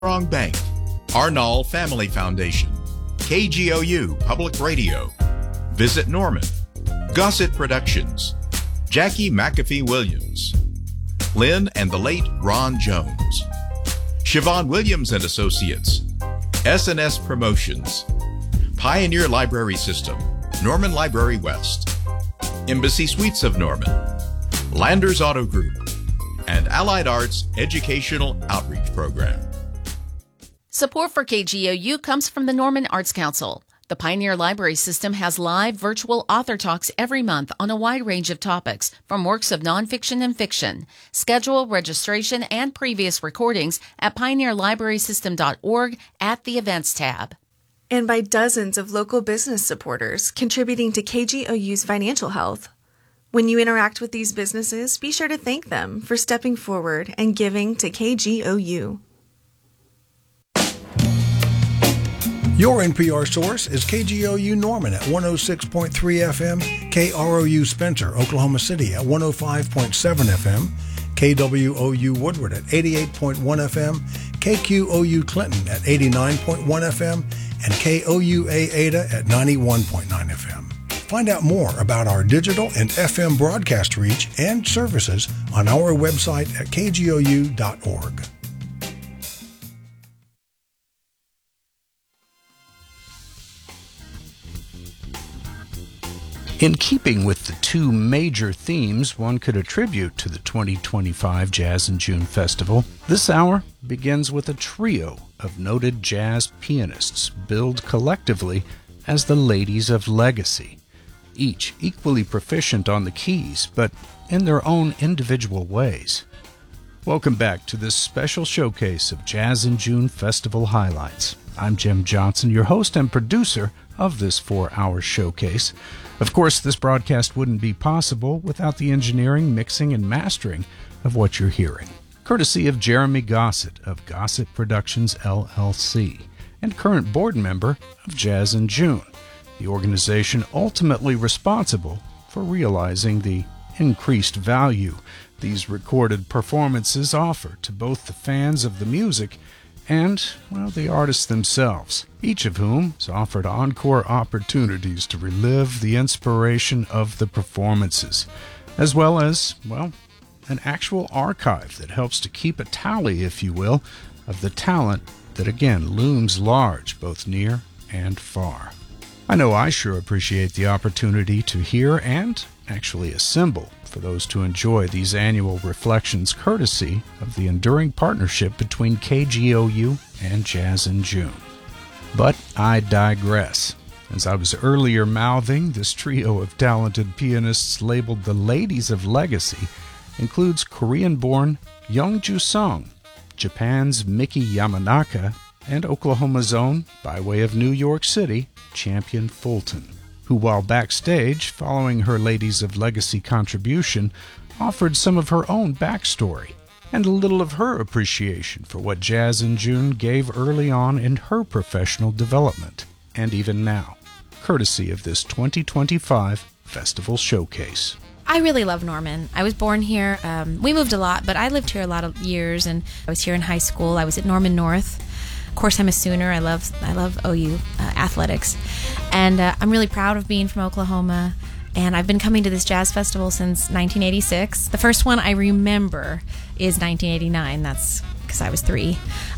Armstrong Bank, Arnall Family Foundation, KGOU Public Radio, Visit Norman, Gossett Productions, Jackie McAfee Williams, Lynn and the late Ron Jones, Siobhan Williams and Associates, S&S Promotions, Pioneer Library System, Norman Library West, Embassy Suites of Norman, Landers Auto Group, and Allied Arts Educational Outreach Program. Support for KGOU comes from the Norman Arts Council. The Pioneer Library System has live virtual author talks every month on a wide range of topics, from works of nonfiction and fiction. Schedule, registration, and previous recordings at pioneerlibrarysystem.org at the Events tab. And by dozens of local business supporters contributing to KGOU's financial health. When you interact with these businesses, be sure to thank them for stepping forward and giving to KGOU. Your NPR source is KGOU Norman at 106.3 FM, KROU Spencer, Oklahoma City at 105.7 FM, KWOU Woodward at 88.1 FM, KQOU Clinton at 89.1 FM, and KOUA Ada at 91.9 FM. Find out more about our digital and FM broadcast reach and services on our website at kgou.org. In keeping with the two major themes one could attribute to the 2025 Jazz in June Festival, this hour begins with a trio of noted jazz pianists billed collectively as the Ladies of Legacy, each equally proficient on the keys, but in their own individual ways. Welcome back to this special showcase of Jazz in June Festival highlights. I'm Jim Johnson, your host and producer of this 4-hour showcase. Of course, this broadcast wouldn't be possible without the engineering, mixing, and mastering of what you're hearing, courtesy of Jeremy Gossett of Gossett Productions, LLC, and current board member of Jazz in June, the organization ultimately responsible for realizing the increased value these recorded performances offer to both the fans of the music and, well, the artists themselves, each of whom has offered encore opportunities to relive the inspiration of the performances, as well as, well, an actual archive that helps to keep a tally, if you will, of the talent that, again, looms large both near and far. I know I sure appreciate the opportunity to hear and actually assemble for those to enjoy these annual reflections courtesy of the enduring partnership between KGOU and Jazz in June. But I digress. As I was earlier mouthing, this trio of talented pianists labeled the Ladies of Legacy includes Korean-born Youngju Song, Japan's Miki Yamanaka, and Oklahoma's own, by way of New York City, Champion Fulton, who, while backstage following her Ladies of Legacy contribution, offered some of her own backstory and a little of her appreciation for what Jazz in June gave early on in her professional development, and even now, courtesy of this 2025 Festival Showcase. I really love Norman. I was born here. We moved a lot, but I lived here a lot of years, and I was here in high school. I was at Norman North. Of course, I'm a Sooner. I love OU athletics, and I'm really proud of being from Oklahoma. And I've been coming to this jazz festival since 1986. The first one I remember is 1989. That's because I was 3.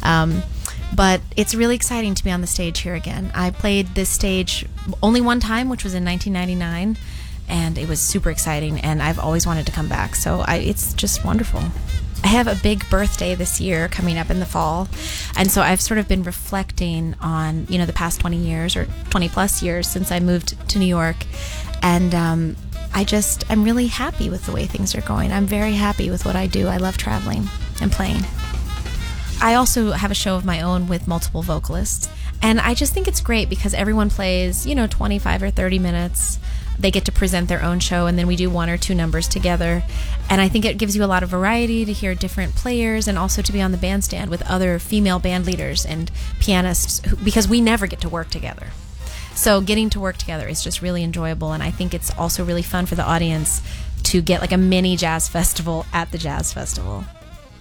But it's really exciting to be on the stage here again. I played this stage only one time, which was in 1999, and it was super exciting. And I've always wanted to come back, so it's just wonderful. I have a big birthday this year coming up in the fall, and so I've sort of been reflecting on, the past 20 years or 20 plus years since I moved to New York, and I'm really happy with the way things are going. I'm very happy with what I do. I love traveling and playing. I also have a show of my own with multiple vocalists, and I just think it's great because everyone plays, 25 or 30 minutes. They get to present their own show, and then we do 1 or 2 numbers together. And I think it gives you a lot of variety to hear different players and also to be on the bandstand with other female band leaders and pianists because we never get to work together. So getting to work together is just really enjoyable, and I think it's also really fun for the audience to get like a mini jazz festival at the Jazz Festival.